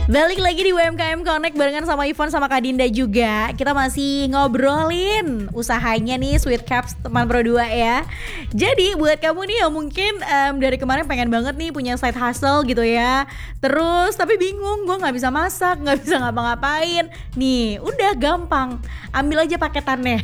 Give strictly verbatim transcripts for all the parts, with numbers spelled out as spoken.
Balik lagi di U M K M Connect barengan sama Ivon sama Kak Dinda juga. Kita masih ngobrolin usahanya nih Sweet Caps teman Pro dua ya. Jadi buat kamu nih yang mungkin um, dari kemarin pengen banget nih punya side hustle gitu ya, terus tapi bingung, gue gak bisa masak, gak bisa ngapa-ngapain. Nih udah gampang, ambil aja paketannya.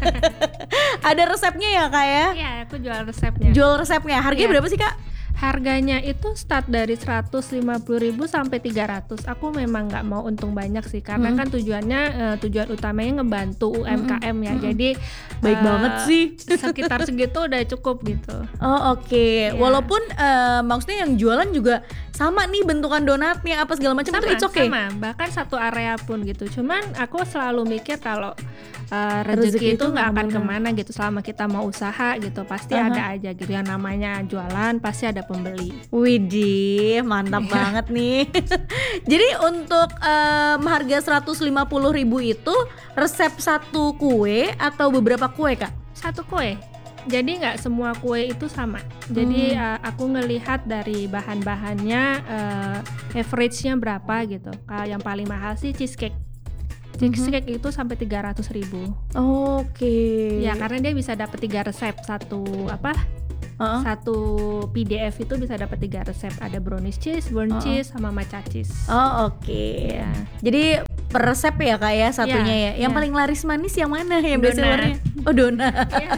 Ada resepnya ya Kak ya? Iya, aku jual resepnya. Jual resepnya, harganya ya. Berapa sih Kak? Harganya itu start dari seratus lima puluh ribu sampai tiga ratus. Aku memang nggak mau untung banyak sih, karena mm-hmm. kan tujuannya uh, tujuan utamanya ngebantu U M K M mm-hmm. ya. Jadi baik uh, banget sih. Sekitar segitu udah cukup gitu. Oh oke. Okay. Ya. Walaupun uh, maksudnya yang jualan juga sama nih bentukan donatnya apa segala macam itu it's okay. Sama, bahkan satu area pun gitu. Cuman aku selalu mikir kalau uh, Rezeki rezeki itu nggak akan kemana. kemana gitu. Selama kita mau usaha gitu, pasti uh-huh. ada aja gitu. Yang namanya jualan pasti ada pembeli. Widih, mantap banget nih. Jadi untuk um, harga seratus lima puluh ribu itu resep satu kue atau beberapa kue Kak? Satu kue. Jadi nggak semua kue itu sama. Jadi hmm. uh, aku ngelihat dari bahan-bahannya uh, average-nya berapa gitu. Kalau yang paling mahal sih cheesecake. Cheesecake mm-hmm. itu sampai tiga ratus ribu. Oke. Okay. Ya karena dia bisa dapat tiga resep, satu apa? Uh-uh. Satu P D F itu bisa dapat tiga resep. Ada brownies cheese, burnt uh-uh. cheese, sama matcha cheese. Oh oke. Okay. Ya. Jadi per resep ya Kak ya satunya ya. ya. Yang ya. Paling laris manis yang mana? Yang best sellernya? Oh donat. Ya.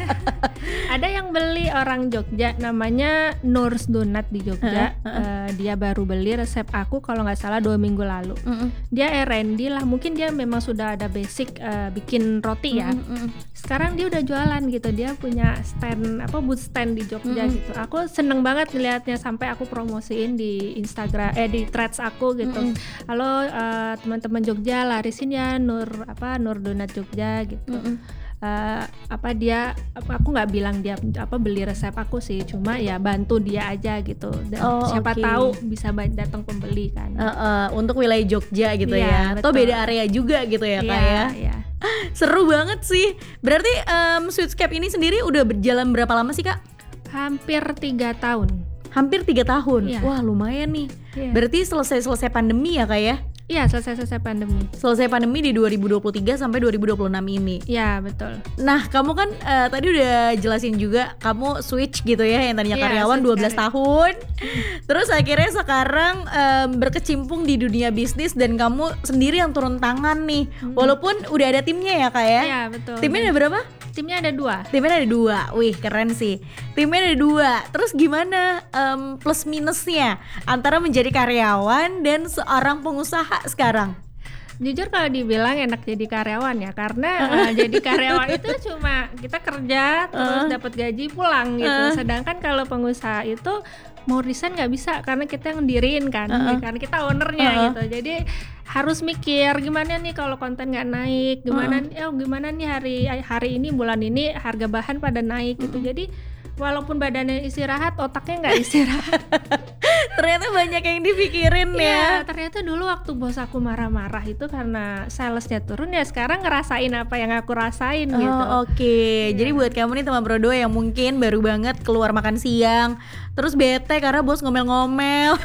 Ada yang beli orang Jogja namanya Nur's Donat di Jogja. Uh, uh, uh. Dia baru beli resep aku kalau nggak salah dua minggu lalu. Uh, uh. Dia R and D lah, mungkin dia memang sudah ada basic uh, bikin roti ya. Uh, uh, uh. Sekarang dia udah jualan gitu. Dia punya stand apa booth stand di Jogja uh, uh. gitu. Aku seneng banget ngelihatnya, sampai aku promosiin di Instagram eh di threads aku gitu. Uh, uh. Halo uh, teman-teman Jogja, larisin ya Nur apa Nur Donat Jogja gitu. Uh, uh. Uh, apa dia apa, aku nggak bilang dia apa beli resep aku sih, cuma ya bantu dia aja gitu. Dan oh, siapa okay. tahu bisa datang pembeli kan. Uh, uh, untuk wilayah Jogja gitu ya. Atau beda area juga gitu ya Kak ya. Iya. Seru banget sih. Berarti um, Sweetscape ini sendiri udah berjalan berapa lama sih Kak? Hampir tiga tahun. Hampir tiga tahun. Iya. Wah lumayan nih. Iya. Berarti selesai-selesai pandemi ya Kak ya? Iya, selesai-selesai pandemi. Selesai pandemi di dua ribu dua puluh tiga sampai dua ribu dua puluh enam ini. Iya, betul. Nah, kamu kan uh, tadi udah jelasin juga kamu switch gitu ya, yang tadinya ya, karyawan dua belas tahun. Terus akhirnya sekarang um, berkecimpung di dunia bisnis dan kamu sendiri yang turun tangan nih. Hmm. Walaupun udah ada timnya ya Kak ya? Iya, betul. Timnya ada berapa? Timnya ada dua. Timnya ada dua. Wih, keren sih. Timnya ada dua. Terus gimana um, plus minusnya antara menjadi karyawan dan seorang pengusaha sekarang? Jujur kalau dibilang enak jadi karyawan ya, karena uh, jadi karyawan itu cuma kita kerja terus uh. dapat gaji pulang gitu. Uh. Sedangkan kalau pengusaha itu mau resign nggak bisa karena kita yang ngedirin kan, uh-uh. ya, karena kita ownernya uh-uh. gitu. Jadi harus mikir gimana nih kalau konten nggak naik, gimana uh-uh. oh gimana nih hari hari ini bulan ini harga bahan pada naik gitu. Uh-uh. Jadi walaupun badannya istirahat, otaknya nggak istirahat. Ternyata banyak yang dipikirin ya. Ya. Ternyata dulu waktu bos aku marah-marah itu karena salesnya turun, ya sekarang ngerasain apa yang aku rasain oh, gitu. Oke, okay. Ya. Jadi buat kamu nih teman Pro dua yang mungkin baru banget keluar makan siang, terus bete karena bos ngomel-ngomel.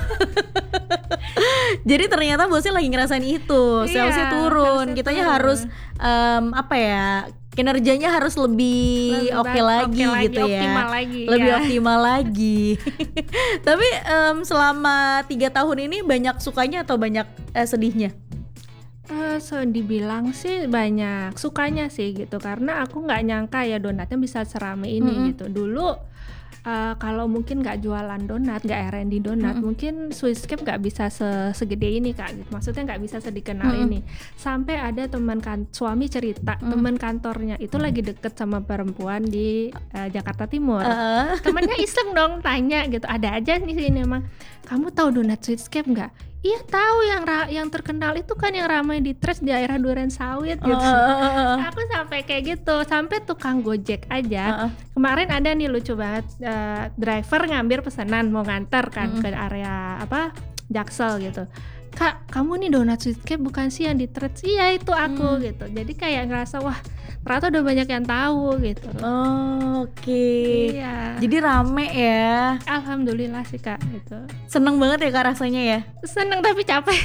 Jadi ternyata bosnya lagi ngerasain itu, salesnya ya, turun. Kitanya turun. harus um, apa ya? kinerjanya harus lebih oke okay lagi okay gitu lagi, ya, optimal lagi, lebih ya. optimal lagi. Tapi um, selama tiga tahun ini banyak sukanya atau banyak eh, sedihnya? Uh, so dibilang sih banyak sukanya sih gitu, karena aku nggak nyangka ya donatnya bisa serame ini mm-hmm. gitu. Dulu Uh, kalau mungkin nggak jualan donat, nggak R and D donat, mm-hmm. mungkin Sweetscape nggak bisa se- segede ini Kak gitu. Maksudnya nggak bisa sedikenal mm-hmm. ini. Sampai ada teman kan suami cerita, mm-hmm. teman kantornya itu lagi deket sama perempuan di uh, Jakarta Timur. Uh. Temannya iseng dong tanya gitu, ada aja nih ini emang, kamu tahu donat Sweetscape nggak? Iya tahu, yang ra- yang terkenal itu kan yang ramai di threads di daerah Duren Sawit gitu. Uh. Aku sampai kayak gitu, sampai tukang Gojek aja. Uh. Kemarin ada nih lucu banget, uh, driver ngambil pesanan mau nganter kan uh. ke area apa Jaksel gitu. Kak, kamu nih donat Sweetscape bukan sih yang di threads? Iya itu aku hmm. gitu. Jadi kayak ngerasa wah ternyata udah banyak yang tahu gitu. Oh, Oke. Iya. Jadi rame ya. Alhamdulillah sih Kak gitu. Seneng banget ya Kak rasanya ya. Seneng tapi capek.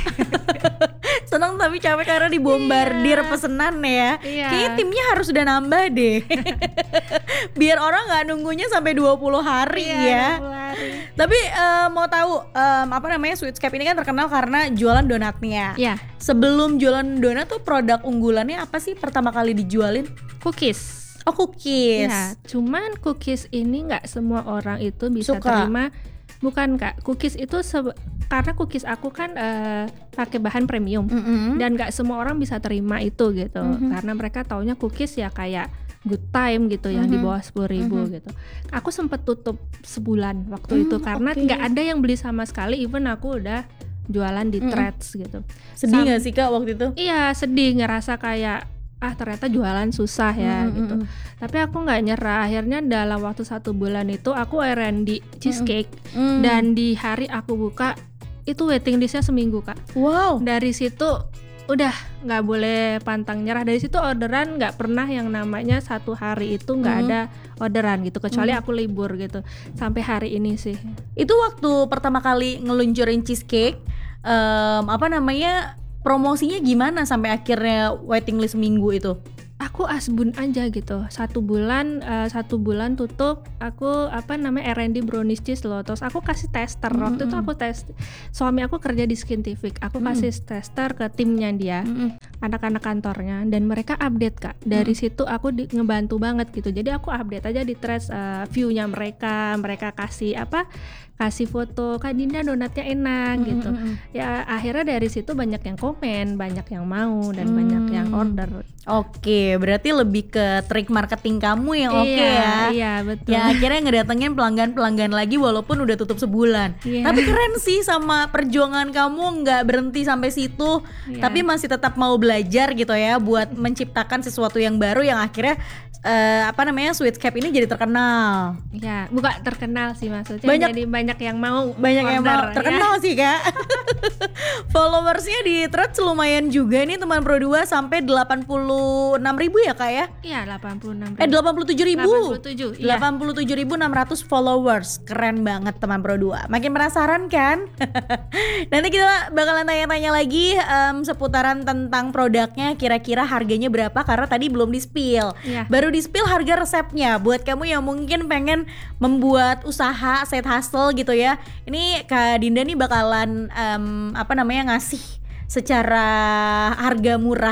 Seneng tapi capek karena dibombardir Iya. pesenan ya. Iya. Kayaknya timnya harus udah nambah deh. Biar orang nggak nunggunya sampai dua puluh hari Iya, ya. dua puluh hari. Tapi eh, mau tahu em, apa namanya Sweetscape ini kan terkenal karena jualan donatnya. Iya, Sebelum jualan donat tuh produk unggulannya apa sih pertama kali dijualin? cookies. Oh cookies. Ya, cuman cookies ini nggak semua orang itu bisa Suka. terima. Bukan Kak, cookies itu se- karena cookies aku kan eh, pakai bahan premium. Mm-mm. Dan nggak semua orang bisa terima itu gitu. Mhm. Karena mereka taunya cookies ya kayak good time gitu yang di Mhm. bawah sepuluh ribu Mhm. gitu. Aku sempet tutup sebulan waktu itu Hmm, karena oke. nggak ada yang beli sama sekali. Even aku udah jualan di Mm-mm. Threads gitu. Sedih Sam- nggak sih Kak waktu itu? Iya, sedih, ngerasa kayak ah ternyata jualan susah ya Mm-mm. gitu. Tapi aku nggak nyerah. Akhirnya dalam waktu satu bulan itu aku R and D cheesecake Mm. dan di hari aku buka itu waiting listnya seminggu Kak. Wow. Dari situ udah nggak boleh pantang nyerah. Dari situ orderan nggak pernah yang namanya satu hari itu nggak Mhm. ada orderan gitu. Kecuali Mhm. aku libur gitu. Sampai hari ini sih. Itu waktu pertama kali ngeluncurin cheesecake, em, apa namanya promosinya gimana sampai akhirnya waiting list seminggu itu? Aku asbun aja gitu. Satu bulan eh, satu bulan tutup. Aku apa namanya R and D brownies cheese loh. Terus aku kasih tester. Waktu itu Mm-mm. aku tes. Suami aku kerja di Skintific. Aku Mm-mm. kasih tester ke timnya dia, anak-anak kantornya, dan mereka update Kak. Dari situ aku di- ngebantu banget gitu. Jadi aku update aja di threads eh, view-nya mereka. Mereka kasih apa? Kasih foto Kak Dinda donatnya enak gitu. Ya akhirnya dari situ banyak yang komen, banyak yang mau, dan Hmm. banyak yang order. Oke, berarti lebih ke trik marketing kamu yang oke Iya, ya. iya betul. Ya akhirnya ngedatengin pelanggan-pelanggan lagi walaupun udah tutup sebulan. Iya. Tapi keren sih sama perjuangan kamu nggak berhenti sampai situ, Iya. tapi masih tetap mau belajar gitu ya buat menciptakan sesuatu yang baru yang akhirnya eh, apa namanya Sweetscape ini jadi terkenal. Ya, bukan terkenal sih maksudnya. Banyak- Jadi banyak yang mau Banyak yang order, mau ya. terkenal sih Kak. Followersnya di Threads lumayan juga nih teman Pro dua sampai delapan puluh enam ribu ya Kak ya? Iya, delapan puluh enam Eh delapan puluh tujuh ribu. delapan puluh tujuh, iya. delapan puluh tujuh ribu enam ratus followers. Keren banget teman Pro dua. Makin penasaran kan? Nanti kita bakalan tanya-tanya lagi em, seputaran tentang produknya, kira-kira harganya berapa karena tadi belum di-spill. Iya. Baru di-spill harga resepnya buat kamu yang mungkin pengen membuat usaha side hustle gitu ya. Ini Kak Dinda nih bakalan em, apa namanya ngasih secara harga murah.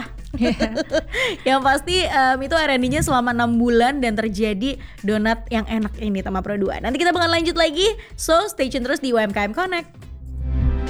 Yang pasti em, itu R and D-nya selama enam bulan dan terjadi donat yang enak ini teman Pro dua. Nanti kita bakal lanjut lagi. So stay tune terus di U M K M Connect.